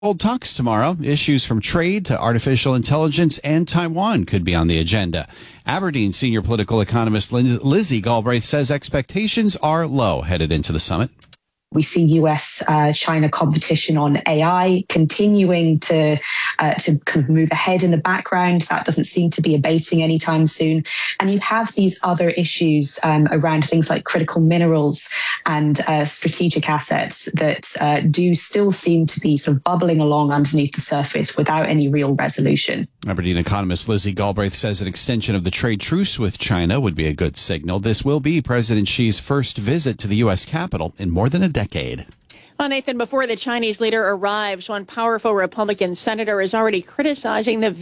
Hold talks tomorrow. Issues from trade to artificial intelligence and Taiwan could be on the agenda. Aberdeen senior political economist Lizzie Galbraith says expectations are low headed into the summit. We see US-China competition on AI continuing to kind of move ahead in the background. That doesn't seem to be abating anytime soon. And you have these other issues around things like critical minerals and strategic assets that do still seem to be sort of bubbling along underneath the surface without any real resolution. Aberdeen economist Lizzie Galbraith says an extension of the trade truce with China would be a good signal. This will be President Xi's first visit to the U.S. Capitol in more than a decade. Well, Nathan, before the Chinese leader arrives, one powerful Republican senator is already criticizing the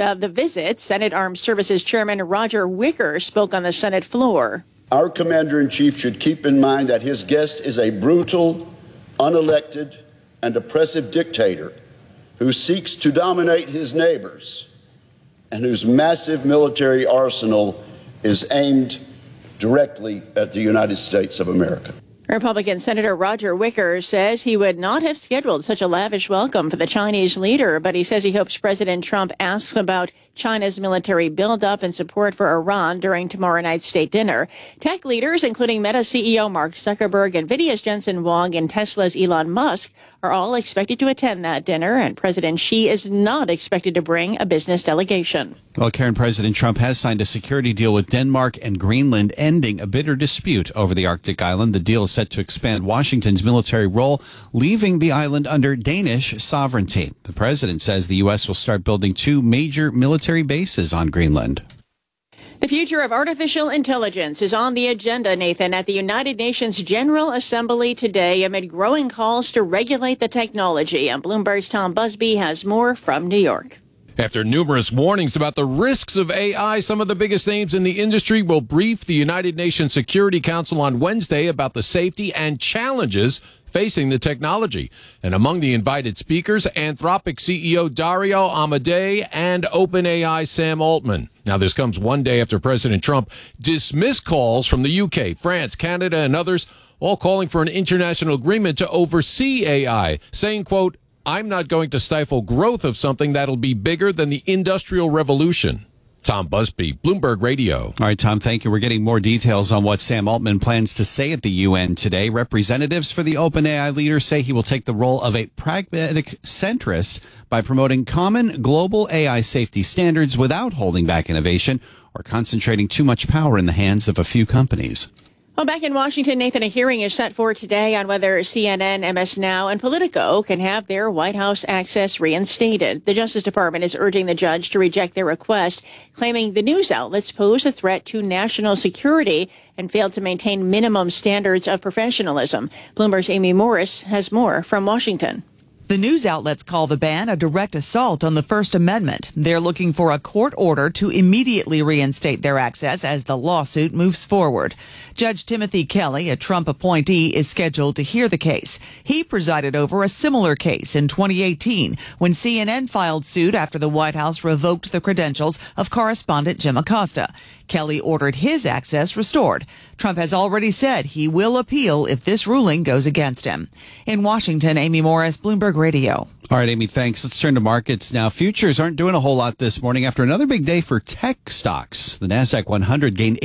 visit. Senate Armed Services Chairman Roger Wicker spoke on the Senate floor. Our commander-in-chief should keep in mind that his guest is a brutal, unelected, and oppressive dictator who seeks to dominate his neighbors and whose massive military arsenal is aimed directly at the United States of America. Republican Senator Roger Wicker says he would not have scheduled such a lavish welcome for the Chinese leader, but he says he hopes President Trump asks about China's military buildup and support for Iran during tomorrow night's state dinner. Tech leaders, including Meta CEO Mark Zuckerberg, NVIDIA's Jensen Huang, and Tesla's Elon Musk, are all expected to attend that dinner, and President Xi is not expected to bring a business delegation. Well, Karen, President Trump has signed a security deal with Denmark and Greenland, ending a bitter dispute over the Arctic island. The deal is set to expand Washington's military role, leaving the island under Danish sovereignty. The president says the U.S. will start building 2 major military bases on Greenland. The future of artificial intelligence is on the agenda, Nathan, at the United Nations General Assembly today amid growing calls to regulate the technology. And Bloomberg's Tom Busby has more from New York. After numerous warnings about the risks of AI, some of the biggest names in the industry will brief the United Nations Security Council on Wednesday about the safety and challenges facing the technology. And among the invited speakers, Anthropic CEO Dario Amodei and OpenAI Sam Altman. Now, this comes one day after President Trump dismissed calls from the UK, France, Canada, and others, all calling for an international agreement to oversee AI, saying, quote, "I'm not going to stifle growth of something that'll be bigger than the Industrial Revolution." Tom Busby, Bloomberg Radio. All right, Tom, thank you. We're getting more details on what Sam Altman plans to say at the UN today. Representatives for the OpenAI leader say he will take the role of a pragmatic centrist by promoting common global AI safety standards without holding back innovation or concentrating too much power in the hands of a few companies. Well, back in Washington, Nathan, a hearing is set for today on whether CNN, MS Now, and Politico can have their White House access reinstated. The Justice Department is urging the judge to reject their request, claiming the news outlets pose a threat to national security and failed to maintain minimum standards of professionalism. Bloomberg's Amy Morris has more from Washington. The news outlets call the ban a direct assault on the First Amendment. They're looking for a court order to immediately reinstate their access as the lawsuit moves forward. Judge Timothy Kelly, a Trump appointee, is scheduled to hear the case. He presided over a similar case in 2018 when CNN filed suit after the White House revoked the credentials of correspondent Jim Acosta. Kelly ordered his access restored. Trump has already said he will appeal if this ruling goes against him. In Washington, Amy Morris, Bloomberg Radio. All right, Amy, thanks. Let's turn to markets now. Futures aren't doing a whole lot this morning after another big day for tech stocks. The NASDAQ 100 gained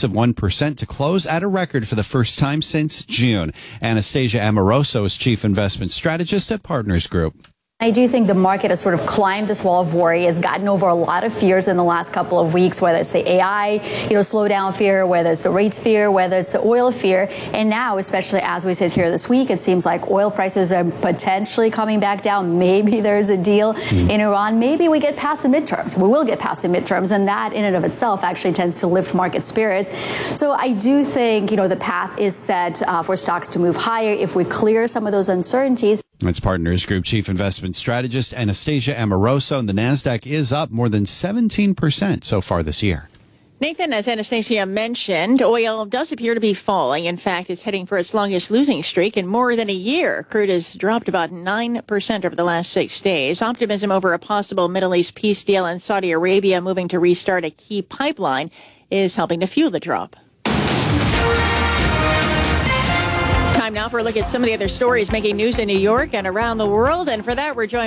0.8% to close at a record for the first time since June. Anastasia Amoroso is chief investment strategist at Partners Group. I do think the market has sort of climbed this wall of worry, has gotten over a lot of fears in the last couple of weeks, whether it's the AI, slowdown fear, whether it's the rates fear, whether it's the oil fear. And now, especially as we sit here this week, it seems like oil prices are potentially coming back down. Maybe there's a deal in Iran. Maybe we get past the midterms. We will get past the midterms. And that in and of itself actually tends to lift market spirits. So I do think, the path is set for stocks to move higher if we clear some of those uncertainties. That's Partners Group chief investment strategist Anastasia Amoroso, and the NASDAQ is up more than 17% so far this year. Nathan, as Anastasia mentioned, oil does appear to be falling. In fact, it's heading for its longest losing streak in more than a year. Crude has dropped about 9% over the last 6 days. Optimism over a possible Middle East peace deal and Saudi Arabia moving to restart a key pipeline is helping to fuel the drop. Time now for a look at some of the other stories making news in New York and around the world. And for that, we're joined